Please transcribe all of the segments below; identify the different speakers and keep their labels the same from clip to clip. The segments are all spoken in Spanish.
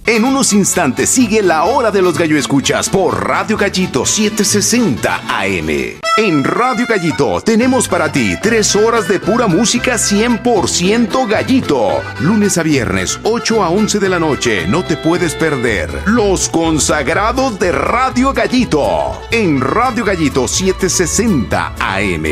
Speaker 1: En unos instantes sigue la hora de los Gallo Escuchas por Radio Gallito 760 AM. En Radio Gallito tenemos para ti 3 horas de pura música 100% gallito. Lunes a viernes, 8 a 11 de la noche. No te puedes perder Los Consagrados de Radio Gallito. En Radio Gallito 760 AM.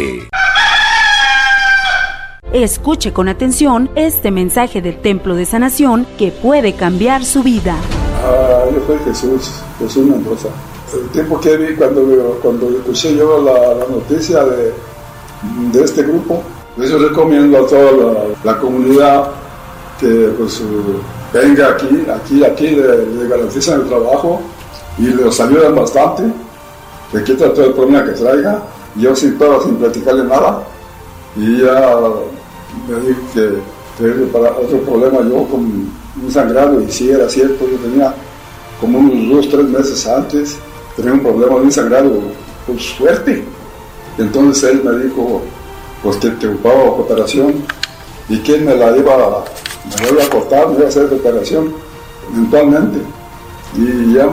Speaker 2: Escuche con atención este mensaje del Templo de Sanación que puede cambiar su vida.
Speaker 3: Yo soy Jesús Mendoza. El tiempo que vi cuando escuché yo la noticia de este grupo, pues yo recomiendo a toda la comunidad que pues, venga aquí le garantizan el trabajo y los ayudan bastante, le quitan todo el problema que traiga. Yo sin platicarle nada, y ya me dijo que para otro problema yo con un sangrado, y sí era cierto, yo tenía como unos 2-3 meses antes, tenía un problema de un sangrado pues, fuerte. Entonces él me dijo pues que te ocupaba operación y que él me iba a cortar, me iba a hacer la operación eventualmente. Y ya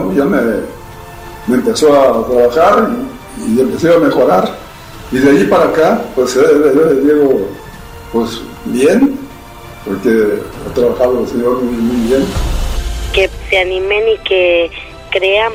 Speaker 3: me empezó a trabajar y empecé a mejorar. Y de allí para acá, pues llego pues bien, porque ha trabajado el Señor muy bien.
Speaker 4: Que se animen y que crean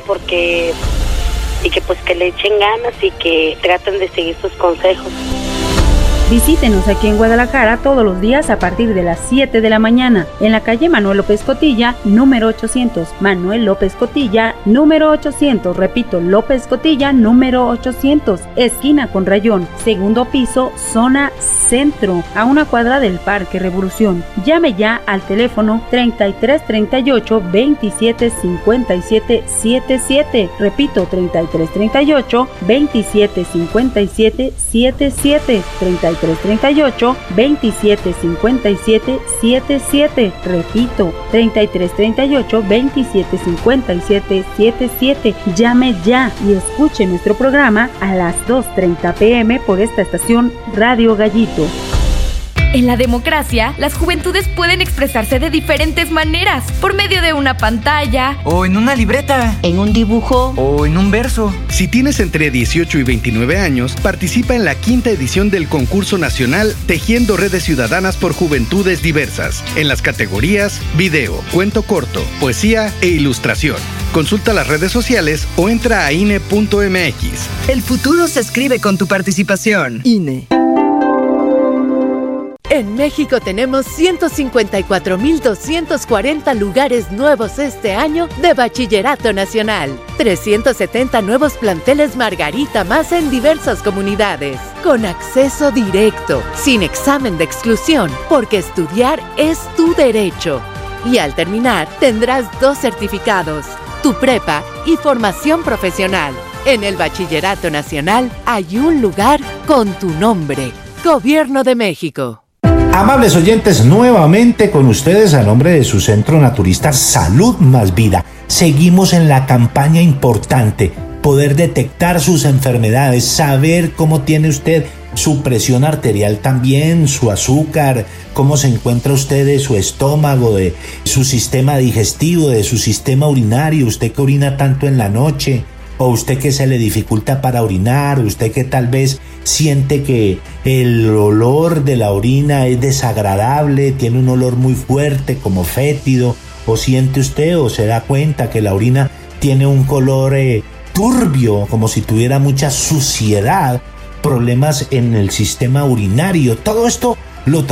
Speaker 4: y que pues que le echen ganas y que traten de seguir sus consejos.
Speaker 2: Visítenos aquí en Guadalajara todos los días a partir de las 7 de la mañana en la calle Manuel López Cotilla, número 800. Manuel López Cotilla, número 800. Repito, López Cotilla, número 800. Esquina con Rayón, segundo piso, zona centro, a una cuadra del Parque Revolución. Llame ya al teléfono 3338 27 57 77. Repito, 3338 27 57 77. 3338 27 57 77. Repito, 3338 27 57 77. Llame ya y escuche nuestro programa a las 2:30 p.m. por esta estación Radio Gallito.
Speaker 5: En la democracia, las juventudes pueden expresarse de diferentes maneras, por medio de una pantalla,
Speaker 6: o en una libreta,
Speaker 2: en un dibujo,
Speaker 6: o en un verso.
Speaker 7: Si tienes entre 18 y 29 años, participa en la 5ª edición del concurso nacional Tejiendo Redes Ciudadanas por Juventudes Diversas, en las categorías video, cuento corto, poesía e ilustración. Consulta las redes sociales o entra a INE.mx.
Speaker 8: El futuro se escribe con tu participación. INE. En México tenemos 154,240 lugares nuevos este año de Bachillerato Nacional. 370 nuevos planteles Margarita más en diversas comunidades. Con acceso directo, sin examen de exclusión, porque estudiar es tu derecho. Y al terminar, tendrás 2 certificados, tu prepa y formación profesional. En el Bachillerato Nacional hay un lugar con tu nombre. Gobierno de México.
Speaker 9: Amables oyentes, nuevamente con ustedes a nombre de su centro naturista Salud Más Vida. Seguimos en la campaña importante, poder detectar sus enfermedades, saber cómo tiene usted su presión arterial también, su azúcar, cómo se encuentra usted de su estómago, de su sistema digestivo, de su sistema urinario, usted que orina tanto en la noche, o usted que se le dificulta para orinar, usted que tal vez siente que el olor de la orina es desagradable, tiene un olor muy fuerte como fétido, o siente usted o se da cuenta que la orina tiene un color turbio, como si tuviera mucha suciedad, problemas en el sistema urinario. Todo esto lo